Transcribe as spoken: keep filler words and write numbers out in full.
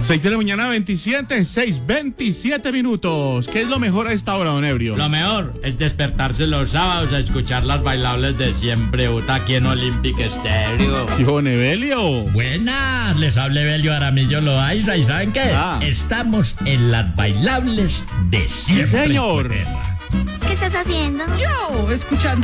seis de la mañana, veintisiete, seis, veintisiete minutos. ¿Qué es lo mejor a esta hora, don Ebrio? Lo mejor es despertarse los sábados a escuchar las bailables de siempre, Uta, aquí en Olympic Stereo. Hijo Nebelio. Buenas, les habla Belio Aramillo Loaiza, ¿y saben qué? Ah. Estamos en las bailables de siempre. Sí, señor. Perra. ¿Qué estás haciendo? Yo, escuchando